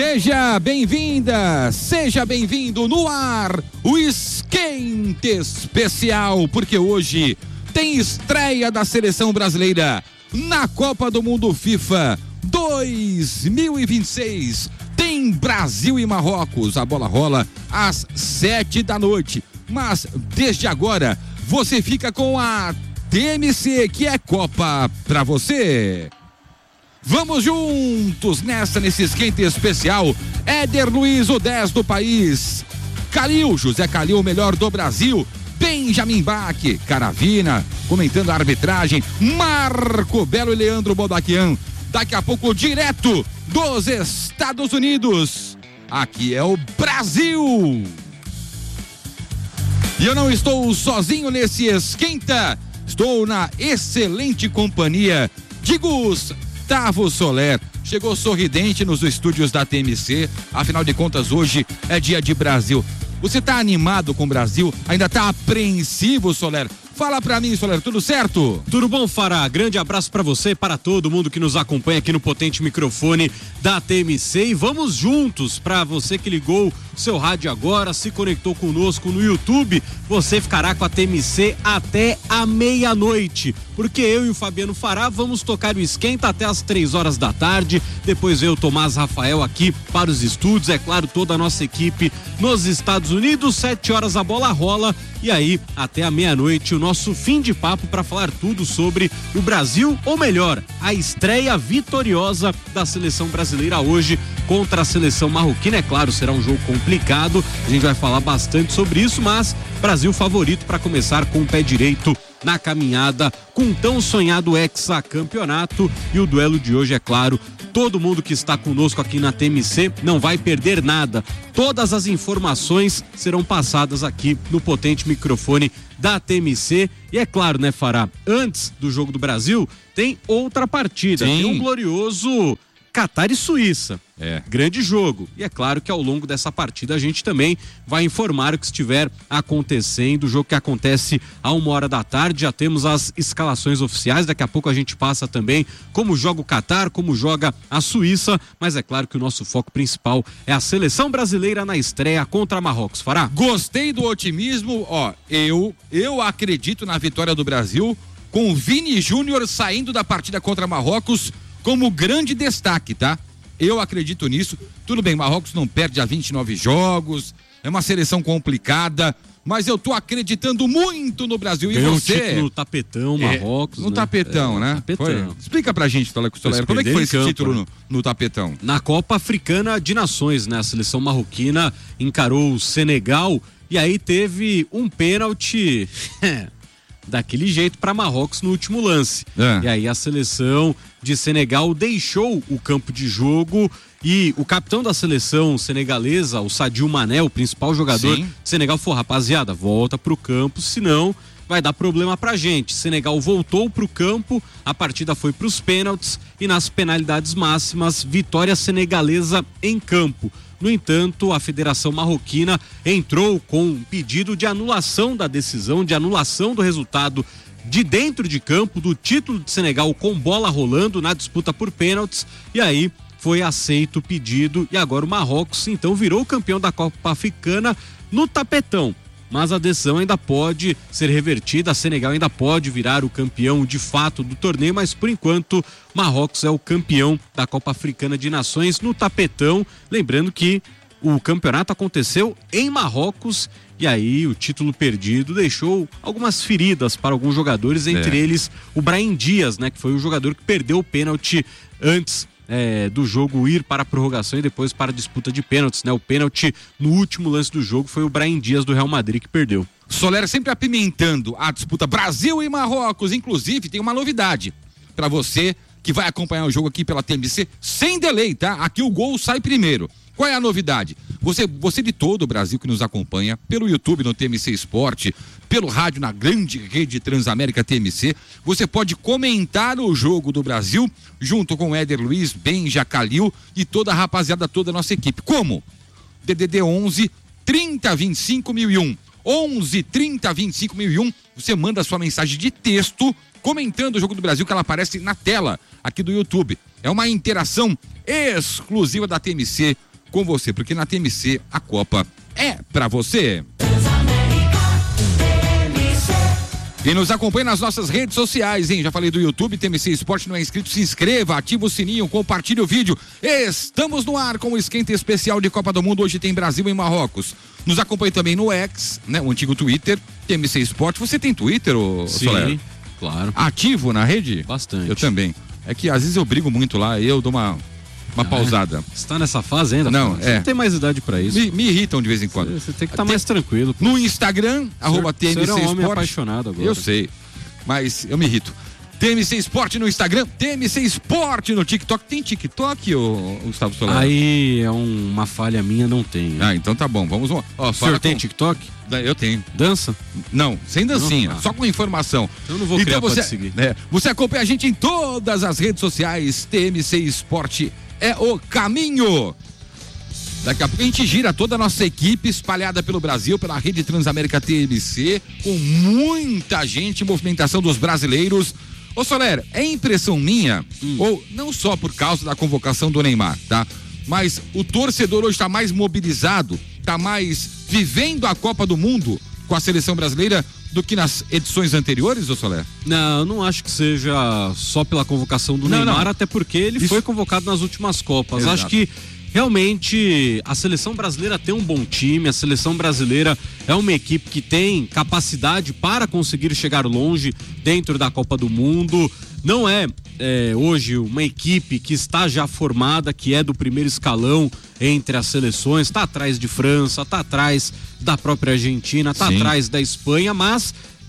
Seja bem-vinda, seja bem-vindo no ar, o Esquenta Especial, porque hoje tem estreia da seleção brasileira na Copa do Mundo FIFA 2026. Tem Brasil e Marrocos, a bola rola às 7 da noite, mas desde agora você fica com a TMC, que é Copa pra você. Vamos juntos nesse esquenta especial. Éder Luiz, o 10 do país. Calil, José Calil, o melhor do Brasil. Benjamin Bach, Caravina, comentando a arbitragem. Marco Belo e Leandro Bodaquian. Daqui a pouco, direto dos Estados Unidos. Aqui é o Brasil. E eu não estou sozinho nesse esquenta. Estou na excelente companhia de Gustavo Soler. Chegou sorridente nos estúdios da TMC. Afinal de contas, hoje é dia de Brasil. Você tá animado com o Brasil? Ainda tá apreensivo, Soler? Fala pra mim, Soler, tudo certo? Tudo bom, Fará? Grande abraço pra você e para todo mundo que nos acompanha aqui no potente microfone da TMC. E vamos juntos, pra você que ligou o seu rádio agora, se conectou conosco no YouTube, você ficará com a TMC até a meia-noite, porque eu e o Fabiano Fará vamos tocar o esquenta até as 3 horas da tarde, depois eu, Tomás Rafael, aqui para os estúdios, é claro, toda a nossa equipe nos Estados Unidos, 7 horas a bola rola, e aí até a meia-noite o nosso fim de papo para falar tudo sobre o Brasil, ou melhor, a estreia vitoriosa da seleção brasileira hoje contra a seleção marroquina. É claro, será um jogo complicado, a gente vai falar bastante sobre isso, mas Brasil favorito para começar com o pé direito na caminhada com um tão sonhado hexacampeonato. E o duelo de hoje, é claro, todo mundo que está conosco aqui na TMC não vai perder nada. Todas as informações serão passadas aqui no potente microfone da TMC. E é claro, né, Fará, antes do jogo do Brasil, tem outra partida. Sim. Tem um glorioso Catar e Suíça. Grande jogo. E é claro que ao longo dessa partida a gente também vai informar o que estiver acontecendo. O jogo que acontece a 1h da tarde. Já temos as escalações oficiais. Daqui a pouco a gente passa também como joga o Catar, como joga a Suíça. Mas é claro que o nosso foco principal é a seleção brasileira na estreia contra Marrocos. Fará? Gostei do otimismo. Eu acredito na vitória do Brasil, com o Vini Júnior saindo da partida contra Marrocos como grande destaque, tá? Eu acredito nisso. Tudo bem, Marrocos não perde há 29 jogos, é uma seleção complicada, mas eu tô acreditando muito no Brasil. E ganhou você? Um título no tapetão, Marrocos. No tapetão, né? Tapetão. Explica pra gente, Soler, como é que foi esse título no tapetão? Na Copa Africana de Nações, né? A seleção marroquina encarou o Senegal e aí teve um pênalti daquele jeito para Marrocos no último lance. E aí a seleção de Senegal deixou o campo de jogo e o capitão da seleção senegalesa, o Sadio Mané, o principal jogador de Senegal, falou: rapaziada, volta pro campo, senão vai dar problema pra gente. Senegal voltou pro campo, a partida foi pros pênaltis e nas penalidades máximas, vitória senegalesa em campo. No entanto, a Federação Marroquina entrou com um pedido de anulação da decisão, de anulação do resultado de dentro de campo, do título de Senegal com bola rolando na disputa por pênaltis, e aí foi aceito o pedido e agora o Marrocos então virou campeão da Copa Africana no tapetão. Mas a decisão ainda pode ser revertida, a Senegal ainda pode virar o campeão de fato do torneio, mas por enquanto Marrocos é o campeão da Copa Africana de Nações no tapetão. Lembrando que o campeonato aconteceu em Marrocos e aí o título perdido deixou algumas feridas para alguns jogadores, entre eles o Brahim Dias, né, que foi o jogador que perdeu o pênalti antes do jogo ir para a prorrogação e depois para a disputa de pênaltis, né? O pênalti no último lance do jogo foi o Brahim Dias do Real Madrid que perdeu. Soler sempre apimentando a disputa Brasil e Marrocos. Inclusive tem uma novidade para você que vai acompanhar o jogo aqui pela TMC sem delay, tá? Aqui o gol sai primeiro. Qual é a novidade? Você de todo o Brasil que nos acompanha pelo YouTube no TMC Esporte, pelo rádio na grande rede Transamérica TMC, você pode comentar o jogo do Brasil junto com Éder Luiz, Benja, Calil e toda a rapaziada, toda a nossa equipe. Como? DDD 11 30 25 1001. 11 30 25 1001. Você manda a sua mensagem de texto comentando o jogo do Brasil, que ela aparece na tela aqui do YouTube. É uma interação exclusiva da TMC com você, porque na TMC a Copa é pra você. E nos acompanha nas nossas redes sociais, hein? Já falei do YouTube, TMC Esporte, não é inscrito, se inscreva, ativa o sininho, compartilhe o vídeo. Estamos no ar com o esquenta especial de Copa do Mundo, hoje tem Brasil e Marrocos. Nos acompanha também no X, né? O antigo Twitter, TMC Esporte. Você tem Twitter, Sim, Soler? Claro. Ativo na rede? Bastante. Eu também. É que às vezes eu brigo muito lá, eu dou uma pausada. Você tá nessa fase ainda? Não, Você não tem mais idade pra isso. Me irritam de vez em quando. Você tem que estar mais tranquilo. Pô. No Instagram, @TMC Você é um homem Esporte. apaixonado agora. Eu sei, mas eu me irrito. TMC Esporte no Instagram, TMC Esporte no TikTok. Tem TikTok, ô Gustavo Soler? Aí é uma falha minha, não tem. Ah, então tá bom, vamos lá. O senhor tem TikTok? Eu tenho. Dança? Não, sem dancinha, Não, só com informação. Eu não vou criar pra te seguir. Você acompanha a gente em todas as redes sociais, TMC Esporte é o caminho. Daqui a pouco a gente gira toda a nossa equipe espalhada pelo Brasil, pela rede Transamérica TMC, com muita gente, movimentação dos brasileiros. Ô Soler, é impressão minha, ou não só por causa da convocação do Neymar, tá? Mas o torcedor hoje está mais mobilizado, está mais vivendo a Copa do Mundo com a seleção brasileira do que nas edições anteriores, ô Soler? Não, eu não acho que seja só pela convocação do Neymar, não. Até porque ele foi convocado nas últimas Copas. Exato. Acho que realmente a seleção brasileira tem um bom time, a seleção brasileira é uma equipe que tem capacidade para conseguir chegar longe dentro da Copa do Mundo. Não é hoje uma equipe que está já formada, que é do primeiro escalão entre as seleções, está atrás de França, está atrás da própria Argentina, está atrás da Espanha, mas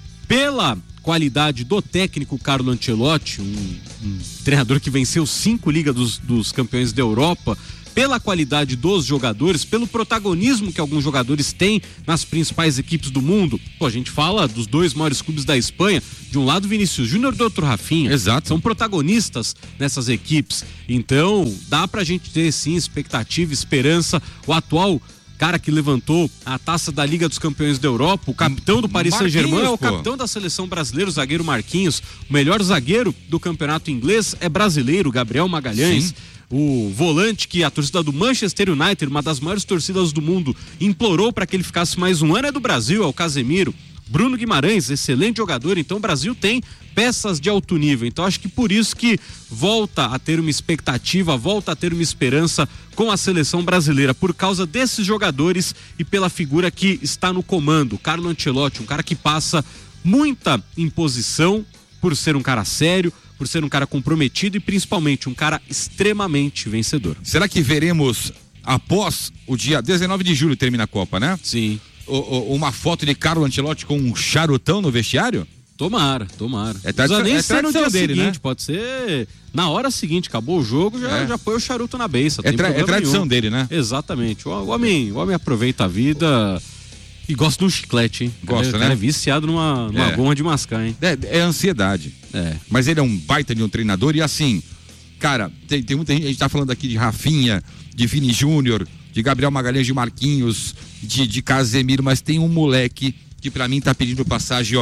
pela qualidade do técnico Carlo Ancelotti, um treinador que venceu 5 Ligas dos Campeões da Europa, pela qualidade dos jogadores, pelo protagonismo que alguns jogadores têm nas principais equipes do mundo. Pô, a gente fala dos 2 maiores clubes da Espanha, de um lado Vinícius Júnior, do outro Rafinha. Exato. São protagonistas nessas equipes. Então, dá pra gente ter sim expectativa, esperança. O atual cara que levantou a taça da Liga dos Campeões da Europa, o capitão do Paris Saint-Germain, é o capitão da seleção brasileira, o zagueiro Marquinhos. O melhor zagueiro do campeonato inglês é brasileiro, Gabriel Magalhães. Sim. O volante que a torcida do Manchester United, uma das maiores torcidas do mundo, implorou para que ele ficasse mais um ano, é do Brasil, é o Casemiro. Bruno Guimarães, excelente jogador. Então o Brasil tem peças de alto nível. Então acho que por isso que volta a ter uma expectativa, volta a ter uma esperança com a seleção brasileira, por causa desses jogadores e pela figura que está no comando, Carlo Ancelotti, um cara que passa muita imposição por ser um cara sério, por ser um cara comprometido e principalmente um cara extremamente vencedor. Será que veremos após o dia 19 de julho termina a Copa, né? Sim. Uma foto de Carlo Ancelotti com um charutão no vestiário? Tomara. É tradição no dia dele, seguinte, né? Pode ser na hora seguinte, acabou o jogo, já põe o charuto na beiça. É tradição dele, né? Exatamente. O homem aproveita a vida e gosta de um chiclete, hein? Gosta, né? O cara é viciado numa goma de mascar, hein? É ansiedade. Mas ele é um baita de um treinador e assim, cara, tem muita gente, a gente tá falando aqui de Rafinha, de Vini Júnior, de Gabriel Magalhães, de Marquinhos, de Casemiro, mas tem um moleque que pra mim tá pedindo passagem,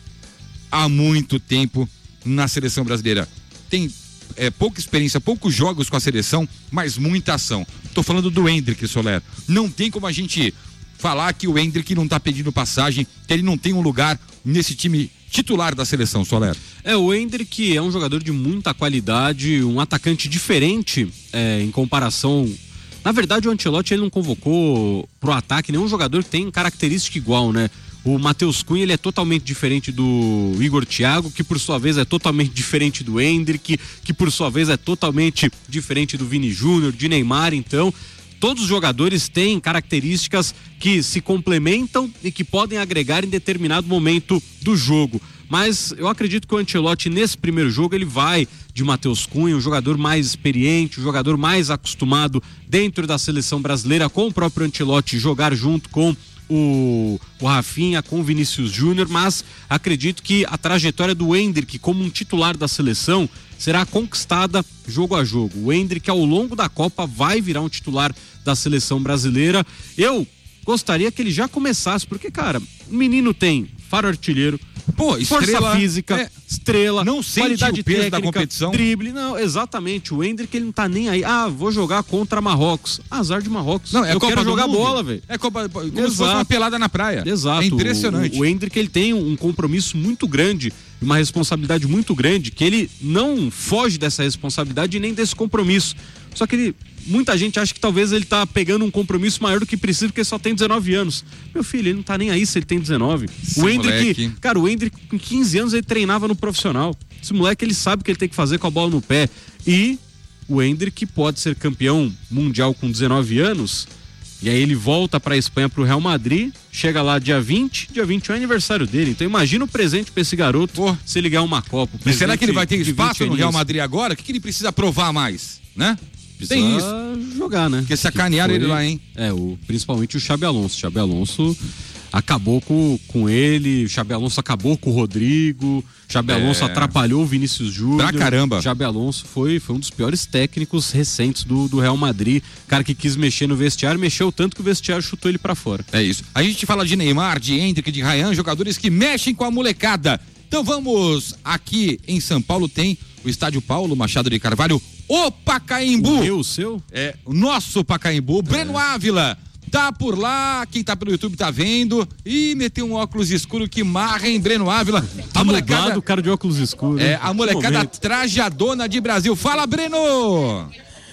há muito tempo na seleção brasileira. Tem pouca experiência, poucos jogos com a seleção, mas muita ação. Tô falando do Endrick, Soler. Não tem como a gente falar que o Endrick não tá pedindo passagem, que ele não tem um lugar nesse time titular da seleção, Soler. O Endrick é um jogador de muita qualidade, um atacante diferente em comparação. Na verdade, o Ancelotti ele não convocou pro ataque nenhum jogador que tem característica igual, né? O Matheus Cunha ele é totalmente diferente do Igor Thiago, que por sua vez é totalmente diferente do Endrick, que por sua vez é totalmente diferente do Vini Júnior, de Neymar. Então, todos os jogadores têm características que se complementam e que podem agregar em determinado momento do jogo. Mas eu acredito que o Ancelotti nesse primeiro jogo ele vai de Matheus Cunha, um jogador mais experiente, um jogador mais acostumado dentro da seleção brasileira, com o próprio Ancelotti jogar junto com o Rafinha, com o Vinícius Júnior, mas acredito que a trajetória do Endrick como um titular da seleção será conquistada jogo a jogo. O Endrick ao longo da Copa vai virar um titular da seleção brasileira. Eu gostaria que ele já começasse, porque, cara, o menino tem faro artilheiro, pô, estrela, força física, estrela, não sente qualidade o peso técnica, da competição. drible, não, exatamente, o Endrick ele não tá nem aí, vou jogar contra Marrocos, azar de Marrocos, não, eu quero jogar bola, velho. É como se fosse uma pelada na praia. Exato. É impressionante. O Endrick ele tem um compromisso muito grande, uma responsabilidade muito grande, que ele não foge dessa responsabilidade e nem desse compromisso. Só que muita gente acha que talvez ele tá pegando um compromisso maior do que precisa, porque só tem 19 anos. Meu filho, ele não tá nem aí se ele tem 19. Esse o Endrick, moleque... cara, o Endrick com 15 anos ele treinava no profissional. Esse moleque ele sabe o que ele tem que fazer com a bola no pé. E o Endrick pode ser campeão mundial com 19 anos. E aí ele volta pra Espanha, pro Real Madrid, chega lá dia 20 é o aniversário dele. Então imagina o presente pra esse garoto se ele ganhar uma Copa. Mas será que ele vai ter espaço no Real Madrid agora? O que ele precisa provar mais, né? Tem isso. Jogar, né? Porque sacanearam ele lá, hein? Principalmente o Xabi Alonso. O Xabi Alonso acabou com ele, o Xabi Alonso acabou com o Rodrigo, o Xabi Alonso atrapalhou o Vinícius Júnior. Pra caramba. O Xabi Alonso foi um dos piores técnicos recentes do Real Madrid. Cara que quis mexer no vestiário, mexeu tanto que o vestiário chutou ele pra fora. É isso. A gente fala de Neymar, de Endrick, de Ryan, jogadores que mexem com a molecada. Então vamos, aqui em São Paulo tem o Estádio Paulo Machado de Carvalho, o Pacaembu. O seu? É, o nosso Pacaembu, Breno Ávila. Tá por lá, quem tá pelo YouTube tá vendo. E meteu um óculos escuro que marra em Breno Ávila. A molecada, o cara de óculos escuros. É, a molecada trajadona de Brasil. Fala, Breno!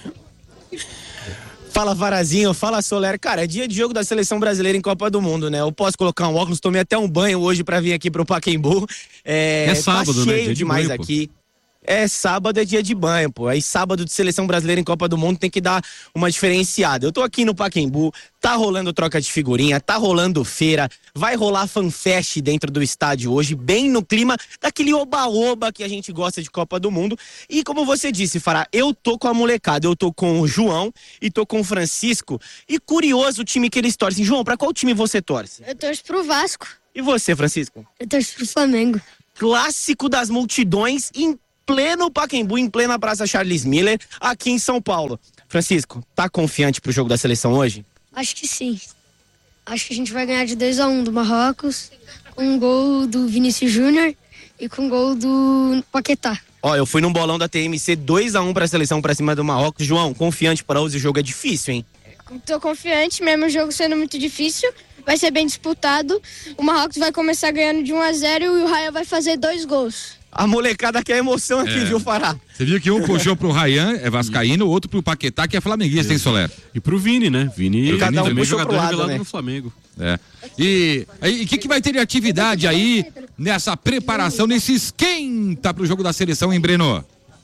Fala, Varazinho, fala, Soler. Cara, é dia de jogo da Seleção Brasileira em Copa do Mundo, né? Eu posso colocar um óculos, tomei até um banho hoje pra vir aqui pro Pacaembu. É sábado, tá né? cheio demais banho, aqui. É sábado, é dia de banho, pô. Aí sábado de Seleção Brasileira em Copa do Mundo tem que dar uma diferenciada. Eu tô aqui no Pacaembu, tá rolando troca de figurinha, tá rolando feira, vai rolar fanfest dentro do estádio hoje, bem no clima daquele oba-oba que a gente gosta de Copa do Mundo. E como você disse, Fará, eu tô com a molecada, eu tô com o João e tô com o Francisco. E curioso o time que eles torcem. João, pra qual time você torce? Eu torço pro Vasco. E você, Francisco? Eu torço pro Flamengo. Clássico das multidões em pleno Pacaembu, em plena Praça Charles Miller, aqui em São Paulo. Francisco, tá confiante pro jogo da seleção hoje? Acho que sim. Acho que a gente vai ganhar de 2-1 do Marrocos, com um gol do Vinícius Júnior e com um gol do Paquetá. Ó, eu fui num bolão da TMC 2-1 pra seleção pra cima do Marrocos. João, confiante para hoje, o jogo é difícil, hein? Tô confiante, mesmo o jogo sendo muito difícil, vai ser bem disputado. O Marrocos vai começar ganhando de 1-0 e o Raya vai fazer 2 gols. A molecada quer emoção aqui, viu, Fará? Você viu que um puxou pro Ryan, é vascaíno, o outro pro Paquetá, que é flamenguista, hein, Soler? E pro Vini, né? Vini cada um também puxou jogador pro lado, revelado né? no Flamengo. É. E o que vai ter de atividade aí nessa preparação, nesse esquenta pro jogo da seleção, hein, Breno?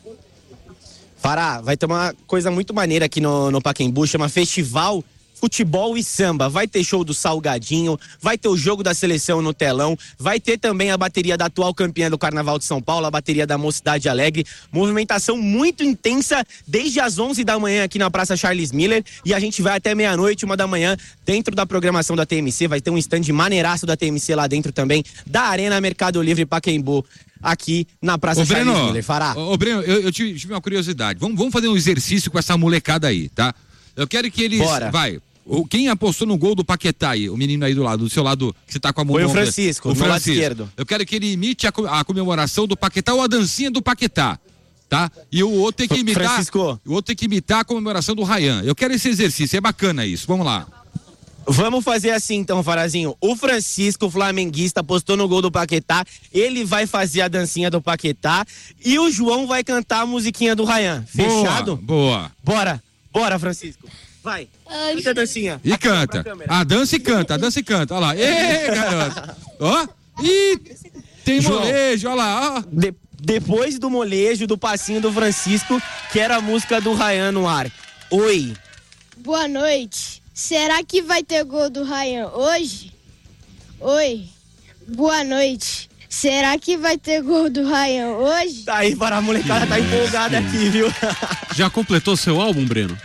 Fará, vai ter uma coisa muito maneira aqui no Pacaembu, chama Festival Futebol e Samba. Vai ter show do Salgadinho, vai ter o jogo da seleção no telão, vai ter também a bateria da atual campeã do Carnaval de São Paulo, a bateria da Mocidade Alegre. Movimentação muito intensa desde as 11 da manhã aqui na Praça Charles Miller e a gente vai até meia-noite, 1 da manhã, dentro da programação da TMC. Vai ter um stand maneiraço da TMC lá dentro também, da Arena Mercado Livre Pacaembu, aqui na Praça Charles Miller. Fará. Ô, Breno, eu tive uma curiosidade. Vamos fazer um exercício com essa molecada aí, tá? Eu quero que eles... Bora. Quem apostou no gol do Paquetá aí? O menino aí do seu lado, que você tá com a mão... Foi o Francisco, no lado esquerdo. Eu quero que ele imite a comemoração do Paquetá ou a dancinha do Paquetá, tá? E o outro tem que imitar... Francisco. O outro tem que imitar a comemoração do Ryan. Eu quero esse exercício, é bacana isso. Vamos lá. Vamos fazer assim então, Farazinho. O Francisco, flamenguista, apostou no gol do Paquetá. Ele vai fazer a dancinha do Paquetá. E o João vai cantar a musiquinha do Ryan. Fechado? Boa. Bora, Francisco. Vai. Canta a dancinha. E canta. A dança e canta. Olha lá. Ê, garoto. Ó. E tem molejo, olha lá. Ó. Depois do molejo, do passinho do Francisco, que era a música do Ryan no ar. Oi. Boa noite. Será que vai ter gol do Ryan hoje? Oi. Boa noite. Será que vai ter gol do Ryan hoje? Tá aí, para a molecada tá empolgada aqui, viu? Já completou seu álbum, Breno?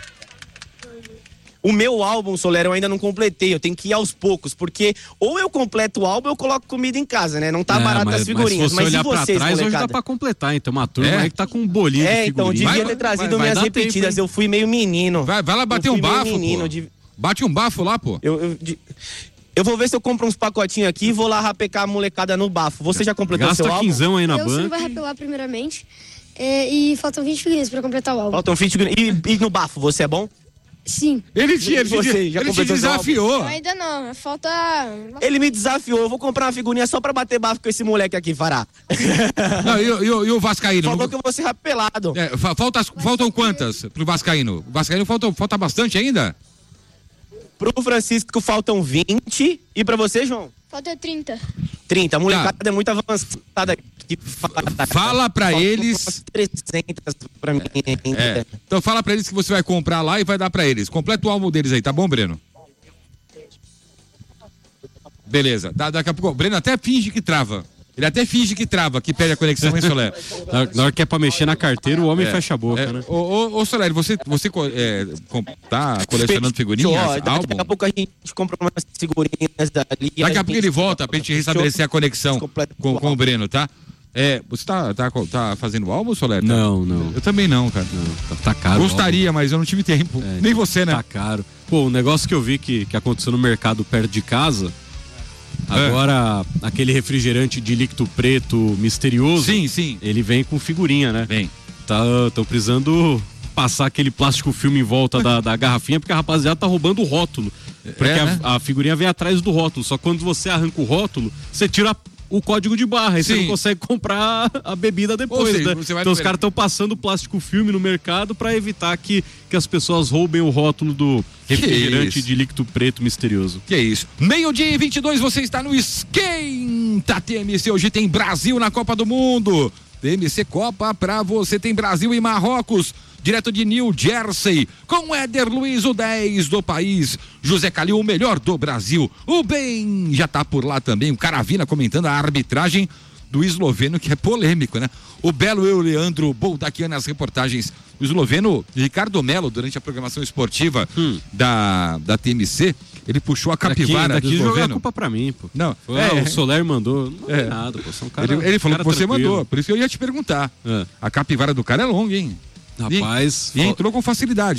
O meu álbum, Soler, eu ainda não completei, eu tenho que ir aos poucos, porque ou eu completo o álbum ou eu coloco comida em casa, né? Não tá barato as figurinhas, mas se você olhar e vocês, pra trás, molecada? hoje dá pra completar, então uma turma aí que tá com um bolinho de então, figurinha. devia ter trazido minhas repetidas, eu fui meio menino. Vai lá bater um bafo, pô. Bate um bafo lá, pô. Eu vou ver se eu compro uns pacotinhos aqui e vou lá rapecar a molecada no bafo. Você já completou Gasta seu álbum? quinzão aí na Você banca. vai rapelar primeiramente. E faltam 20 figurinhas pra completar o álbum. Faltam 20 figurinhas. E no bafo, você é bom? Sim. Ele te completou seu desafiou. Ainda não, falta. Ele me desafiou. Eu vou comprar uma figurinha só pra bater bafo com esse moleque aqui, Fará. Não, e o Vascaíno? Falou que eu vou ser rapelado. Faltam quantas pro Vascaíno? O Vascaíno falta bastante ainda? Pro Francisco faltam 20. E pra você, João? Falta 30. 30. A molecada é muito avançada aqui. Fala pra eles. 300 pra mim. Então fala pra eles que você vai comprar lá e vai dar pra eles. Completa o álbum deles aí, tá bom, Breno? Beleza. Daqui a pouco. O Breno até finge que trava. Ele até finge que trava, que perde a conexão, hein, Soler? Na hora que é pra mexer na carteira, o homem fecha a boca, né? Ô, Soler, você tá colecionando figurinhas? Daqui a pouco a gente compra umas figurinhas dali. Daqui a pouco ele volta pra gente restabelecer a conexão com o Breno, tá? Você tá fazendo álbum, Soler? Não. Eu também não, cara. Não, tá caro. Gostaria, mas eu não tive tempo. Nem você, né? Tá caro. Pô, um negócio que eu vi que aconteceu no mercado perto de casa. Agora, aquele refrigerante de líquido preto misterioso. Sim. Ele vem com figurinha, né? Vem. Tô precisando passar aquele plástico filme em volta da garrafinha, porque a rapaziada tá roubando o rótulo. Porque né? a figurinha vem atrás do rótulo. Só que quando você arranca o rótulo, você tira o código de barra, aí você não consegue comprar a bebida depois, né? Então os caras estão passando plástico filme no mercado pra evitar que as pessoas roubem o rótulo do refrigerante de líquido preto misterioso. Que isso. 12:22, você está no Esquenta TMC. Hoje tem Brasil na Copa do Mundo. TMC Copa pra você. Tem Brasil e Marrocos, direto de New Jersey, com Éder Luiz, o 10 do país, José Calil, o melhor do Brasil, o Ben já tá por lá também, o Caravina comentando a arbitragem do esloveno, que é polêmico, né? O Belo e o Leandro Boldaquian nas reportagens. O esloveno Ricardo Melo, durante a programação esportiva da TMC, ele puxou a capivara daqui do jogar a esloveno. culpa pra mim, pô. Não, o Soler mandou, não é nada, pô. São cara, ele falou que você tranquilo. mandou, por isso que eu ia te perguntar. A capivara do cara é longa, hein? Rapaz, e entrou com facilidade.